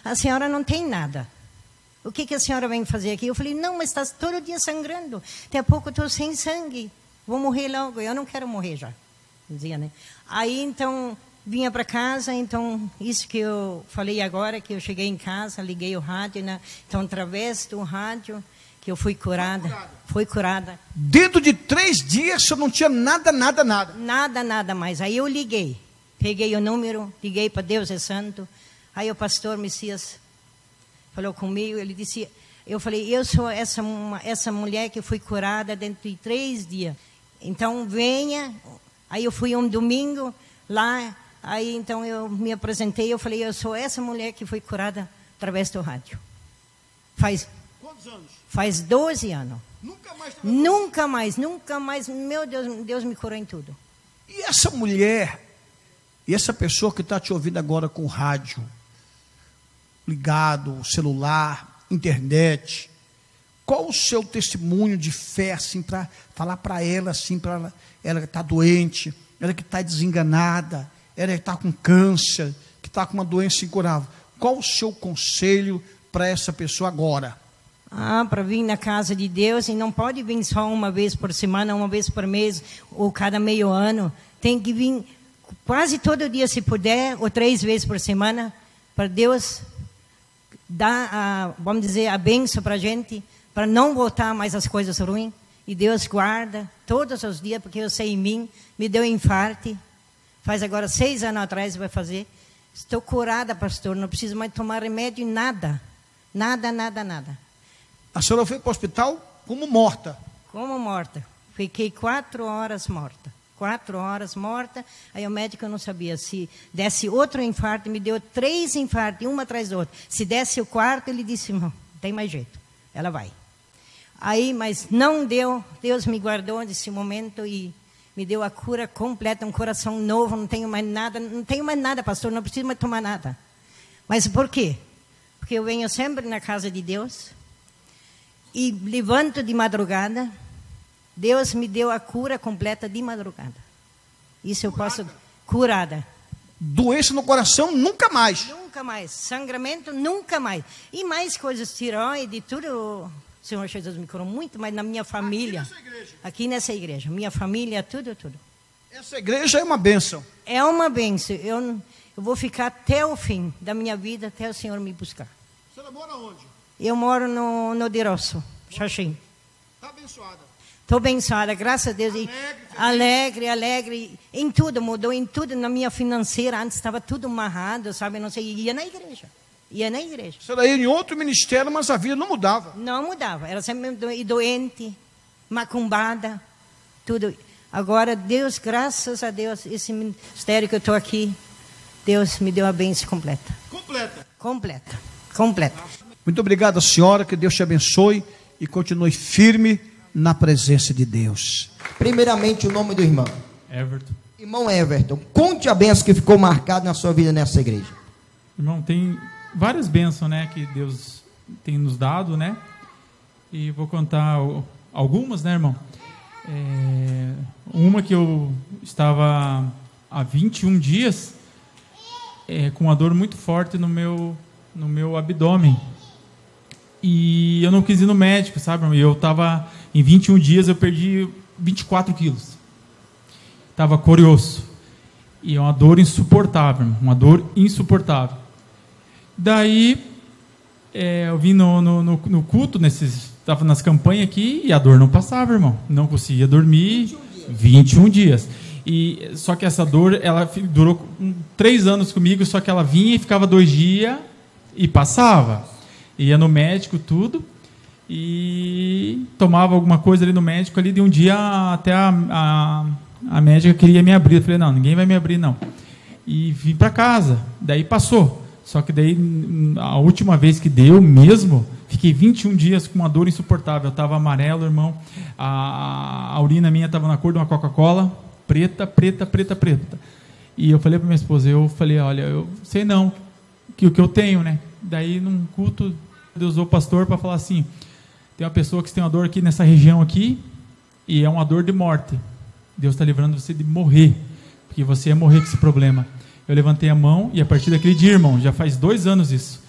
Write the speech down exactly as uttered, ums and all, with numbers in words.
a senhora não tem nada. O que, que a senhora vem fazer aqui? Eu falei, não, mas está todo dia sangrando. Até a pouco eu estou sem sangue. Vou morrer logo. Eu não quero morrer já. Dizia, né? Aí, então, vinha para casa. Então, isso que eu falei agora, que eu cheguei em casa, liguei o rádio. Né? Então, através do rádio, que eu fui curada. Foi curada. Fui curada. Dentro de três dias, você não tinha nada, nada, nada? Nada, nada mais. Aí eu liguei. Peguei o número, liguei para Deus é Santo. Aí o pastor Messias falou comigo, ele disse, eu falei, eu sou essa, essa mulher que fui curada dentro de três dias. Então, venha. Aí eu fui um domingo lá, aí então eu me apresentei, eu falei, eu sou essa mulher que foi curada através do rádio. Faz... Quantos anos? Faz doze anos. Nunca mais? Nunca mais, nunca mais. Meu Deus, Deus me curou em tudo. E essa mulher, e essa pessoa que está te ouvindo agora com rádio, ligado, celular, internet, qual o seu testemunho de fé, assim, para falar para ela, assim, para ela, ela que está doente, ela que está desenganada, ela que está com câncer, que está com uma doença incurável. Qual o seu conselho para essa pessoa agora? Ah, para vir na casa de Deus, e não pode vir só uma vez por semana, uma vez por mês, ou cada meio ano. Tem que vir quase todo dia, se puder, ou três vezes por semana, para Deus dar, a, vamos dizer, a bênção para a gente, para não voltar mais as coisas ruins. E Deus guarda todos os dias, porque eu sei em mim, me deu infarto, faz agora seis anos atrás, vai fazer. Estou curada, pastor, não preciso mais tomar remédio, nada. Nada, nada, nada. A senhora foi para o hospital como morta? Como morta. Fiquei quatro horas morta. Quatro horas morta. Aí o médico não sabia se desse outro infarto. Me deu três infartos, uma atrás da outra. Se desse o quarto, ele disse, não, tem mais jeito. Ela vai. Aí, mas não deu. Deus me guardou nesse momento e me deu a cura completa, um coração novo. Não tenho mais nada. Não tenho mais nada, pastor. Não preciso mais tomar nada. Mas por quê? Porque eu venho sempre na casa de Deus. E levanto de madrugada. Deus me deu a cura completa de madrugada. Isso eu posso... Curada. Doença no coração, nunca mais. Nunca mais. Sangramento, nunca mais. E mais coisas, tiroide, tudo... O Senhor Jesus me curou muito, mas na minha família... Aqui nessa igreja. Aqui nessa igreja. Minha família, tudo, tudo. Essa igreja é uma bênção. É uma bênção. Eu, eu vou ficar até o fim da minha vida, até o Senhor me buscar. Você mora onde? Eu moro no, no Dirosso, Xaxim. Está abençoada. Estou abençoada, graças a Deus. Alegre, alegre, alegre. Em tudo, mudou em tudo. Na minha financeira, antes estava tudo amarrado, sabe? Não sei, ia na igreja. Ia na igreja. Você ia em outro ministério, mas a vida não mudava. Não mudava. Era sempre doente, macumbada, tudo. Agora, Deus, graças a Deus, esse ministério que eu estou aqui, Deus me deu a bênção completa. Completa. Completa. Completa. Muito obrigado, senhora, que Deus te abençoe e continue firme na presença de Deus. Primeiramente, o nome do irmão. Everton. Irmão Everton, conte a bênção que ficou marcada na sua vida nessa igreja. Irmão, tem várias bênçãos, né, que Deus tem nos dado, né? E vou contar algumas, né, irmão? É, uma que eu estava há vinte e um dias é, com uma dor muito forte no meu, no meu abdômen. E eu não quis ir no médico, sabe? Eu estava, em vinte e um dias, eu perdi vinte e quatro quilos. Estava curioso. E é uma dor insuportável, uma dor insuportável. Daí, é, eu vim no, no, no, no culto, estava nas campanhas aqui, e a dor não passava, irmão. Não conseguia dormir. vinte e um dias. E, só que essa dor, ela durou um, três anos comigo, só que ela vinha e ficava dois dias e passava. Ia no médico, tudo, e tomava alguma coisa ali no médico, ali de um dia até a, a, a médica queria me abrir. Eu falei, não, ninguém vai me abrir, não. E vim para casa, daí passou. Só que daí, a última vez que deu mesmo, fiquei vinte e um dias com uma dor insuportável. Eu estava amarelo, irmão, a, a urina minha estava na cor de uma Coca-Cola, preta, preta, preta, preta. E eu falei para minha esposa, eu falei, olha, eu sei não, que o que eu tenho, né? Daí, num culto, Deus usou o pastor para falar assim, tem uma pessoa que tem uma dor aqui nessa região aqui, e é uma dor de morte. Deus está livrando você de morrer, porque você ia morrer com esse problema. Eu levantei a mão, e a partir daquele dia, irmão, já faz dois anos isso,